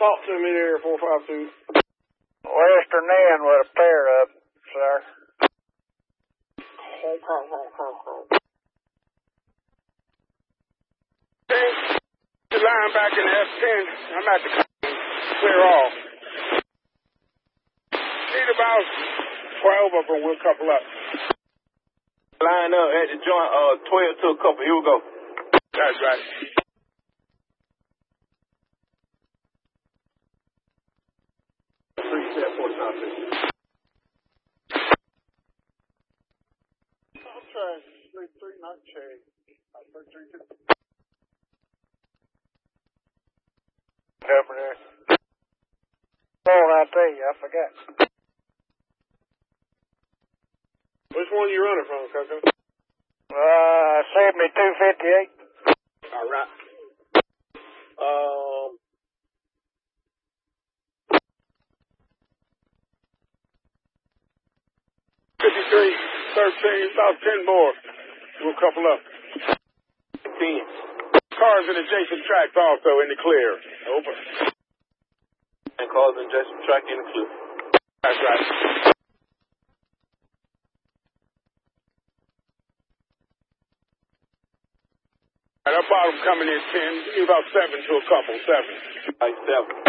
talk to me there, 452. Western End with a pair of them, sir. The line back in the F10. I'm at the clear off. Need about 12 of them. We'll couple up. Line up at the joint, 12 to a couple. Here we go. That's right. I'm trying 3 not change. Over there. Oh, I tell you, I forgot. Which one are you running from, Coco? 7258. All right. 5313, about 10 more. We'll couple up. 10. Cars in adjacent tracks also in the clear. Over. And cars in adjacent track in the clear. That's right. All right, our bottom coming in 10. Give me about 7 to a couple. 7. Like 7.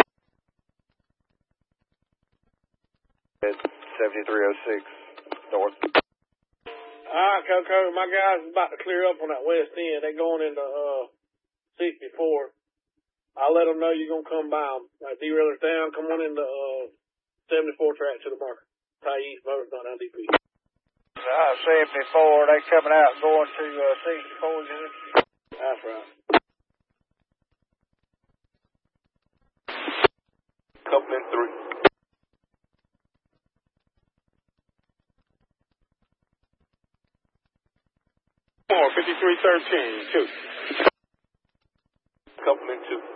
7306 north. All right, Coco. My guys is about to clear up on that west end. They going into 64. I'll let them know you're going to come by them. Like, derailers down, come on into 74 track to the marker. Tie east, motor's not down DP. 74, they coming out going to 64, is it? That's right. Couple in 3. 5313, 2. Couple in 2.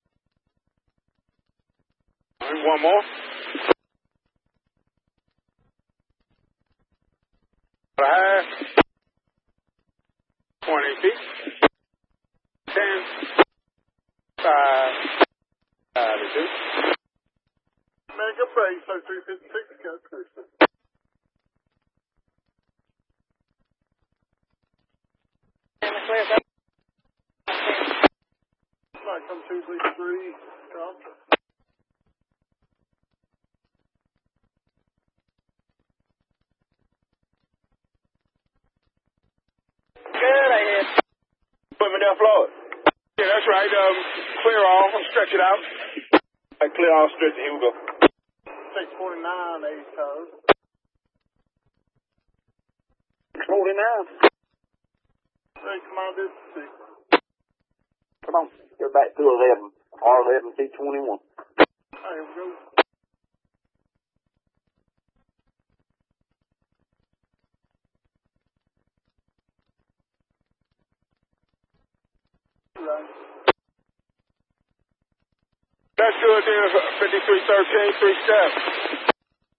One more. Half. 20 feet. 10. 5. 52. Mega base, 356, go cruising. Right, come 233, come. Good ahead. Put me down, Floyd. Yeah, that's right. Clear off. Stretch it out. Right, clear off, stretch it. Here we go. 649, 8 toes. 49. Hey, come on, this is 6. Come on, get back to 11. R11, C21. Here we go. Right. That's good there, 5313, 3 steps.